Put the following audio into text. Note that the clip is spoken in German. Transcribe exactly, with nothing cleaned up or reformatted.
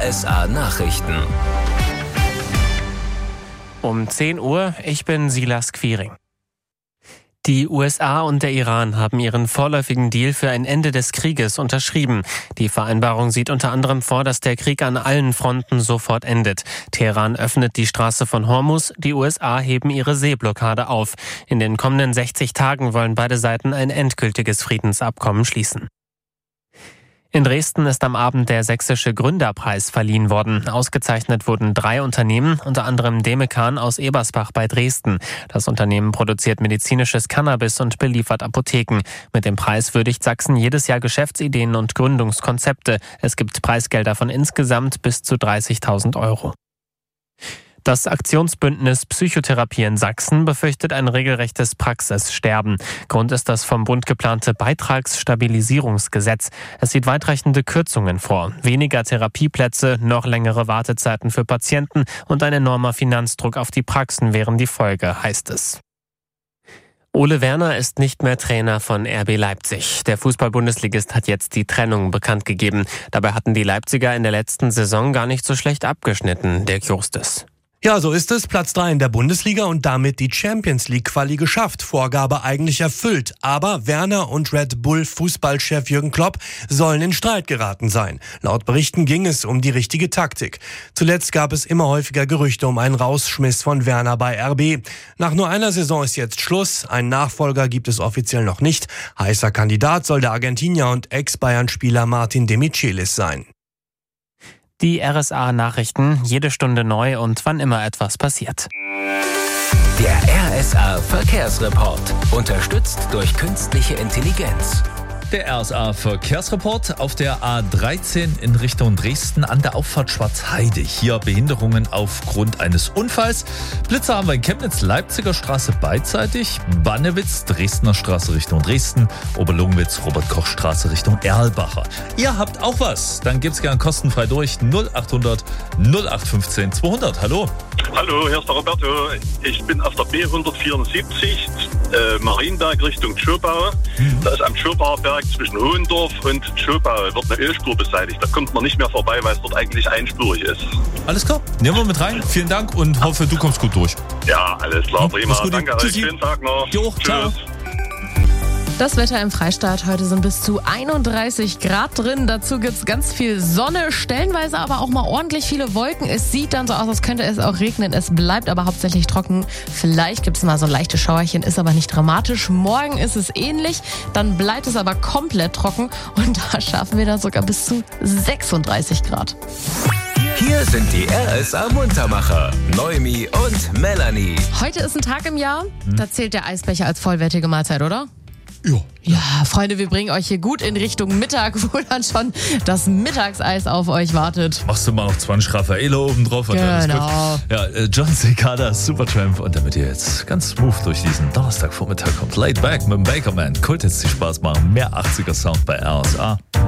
R S A Nachrichten. Um zehn Uhr, ich bin Silas Quiring. Die U S A und der Iran haben ihren vorläufigen Deal für ein Ende des Krieges unterschrieben. Die Vereinbarung sieht unter anderem vor, dass der Krieg an allen Fronten sofort endet. Teheran öffnet die Straße von Hormuz, die U S A heben ihre Seeblockade auf. In den kommenden sechzig Tagen wollen beide Seiten ein endgültiges Friedensabkommen schließen. In Dresden ist am Abend der Sächsische Gründerpreis verliehen worden. Ausgezeichnet wurden drei Unternehmen, unter anderem Demekan aus Ebersbach bei Dresden. Das Unternehmen produziert medizinisches Cannabis und beliefert Apotheken. Mit dem Preis würdigt Sachsen jedes Jahr Geschäftsideen und Gründungskonzepte. Es gibt Preisgelder von insgesamt bis zu dreißigtausend Euro. Das Aktionsbündnis Psychotherapie in Sachsen befürchtet ein regelrechtes Praxissterben. Grund ist das vom Bund geplante Beitragsstabilisierungsgesetz. Es sieht weitreichende Kürzungen vor. Weniger Therapieplätze, noch längere Wartezeiten für Patienten und ein enormer Finanzdruck auf die Praxen wären die Folge, heißt es. Ole Werner ist nicht mehr Trainer von R B Leipzig. Der Fußball-Bundesligist hat jetzt die Trennung bekannt gegeben. Dabei hatten die Leipziger in der letzten Saison gar nicht so schlecht abgeschnitten, Dirk Justus. Ja, so ist es. Platz drei in der Bundesliga und damit die Champions League Quali geschafft. Vorgabe eigentlich erfüllt. Aber Werner und Red Bull Fußballchef Jürgen Klopp sollen in Streit geraten sein. Laut Berichten ging es um die richtige Taktik. Zuletzt gab es immer häufiger Gerüchte um einen Rausschmiss von Werner bei R B. Nach nur einer Saison ist jetzt Schluss. Einen Nachfolger gibt es offiziell noch nicht. Heißer Kandidat soll der Argentinier und Ex-Bayern-Spieler Martin de Michelis sein. Die R S A-Nachrichten, jede Stunde neu und wann immer etwas passiert. Der R S A-Verkehrsreport, unterstützt durch künstliche Intelligenz. Der R S A-Verkehrsreport auf der A dreizehn in Richtung Dresden an der Auffahrt Schwarzheide. Hier Behinderungen aufgrund eines Unfalls. Blitzer haben wir in Chemnitz, Leipziger Straße beidseitig, Bannewitz, Dresdner Straße Richtung Dresden, Oberlungwitz, Robert-Koch-Straße Richtung Erlbacher. Ihr habt auch was? Dann gibt's gern kostenfrei durch null achthundert null acht fünfzehn zweihundert. Hallo. Hallo, hier ist der Roberto. Ich bin auf der B hundertvierundsiebzig, äh, Marienberg Richtung Tschöbau. Mhm. Da ist am Tschöbauer Berg zwischen Hohendorf und Tschöbau wird eine Ölspur beseitigt. Da kommt man nicht mehr vorbei, weil es dort eigentlich einspurig ist. Alles klar, nehmen wir mit rein. Vielen Dank und hoffe, du kommst gut durch. Ja, alles klar, prima. Gut, danke euch, schönen Tag noch. Jo, Tschüss. Ciao. Das Wetter im Freistaat heute sind bis zu einunddreißig Grad drin. Dazu gibt's ganz viel Sonne, stellenweise aber auch mal ordentlich viele Wolken. Es sieht dann so aus, als könnte es auch regnen. Es bleibt aber hauptsächlich trocken. Vielleicht gibt's mal so leichte Schauerchen, ist aber nicht dramatisch. Morgen ist es ähnlich, dann bleibt es aber komplett trocken und da schaffen wir dann sogar bis zu sechsunddreißig Grad. Hier sind die R S A-Muntermacher, Noemi und Melanie. Heute ist ein Tag im Jahr, da zählt der Eisbecher als vollwertige Mahlzeit, oder? Ja. Ja, Freunde, wir bringen euch hier gut in Richtung Mittag, wo dann schon das Mittagseis auf euch wartet. Machst du mal noch zwanzig Raffaello oben drauf? Genau. Ja, äh, John Cicada, Supertramp. Und damit ihr jetzt ganz smooth durch diesen Donnerstagvormittag kommt, laid back mit dem Bakerman. Colt jetzt viel Spaß machen. Mehr achtziger Sound bei R S A.